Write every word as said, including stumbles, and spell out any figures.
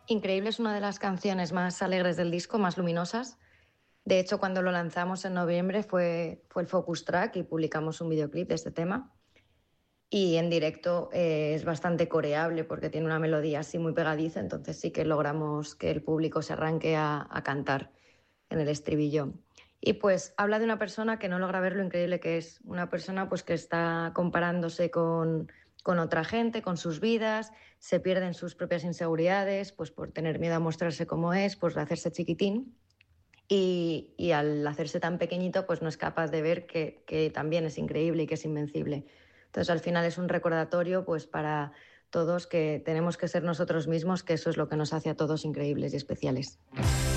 Increíble es una de las canciones más alegres del disco, más luminosas. De hecho, cuando lo lanzamos en noviembre fue, fue el focus track y publicamos un videoclip de este tema. Y en directo eh, es bastante coreable porque tiene una melodía así muy pegadiza, entonces sí que logramos que el público se arranque a, a cantar en el estribillo. Y pues habla de una persona que no logra ver lo increíble que es, una persona pues que está comparándose con, con otra gente, con sus vidas, se pierde en sus propias inseguridades, pues por tener miedo a mostrarse como es, pues de hacerse chiquitín. Y, y al hacerse tan pequeñito, pues no es capaz de ver que, que también es increíble y que es invencible. Entonces, al final es un recordatorio pues para todos que tenemos que ser nosotros mismos, que eso es lo que nos hace a todos increíbles y especiales.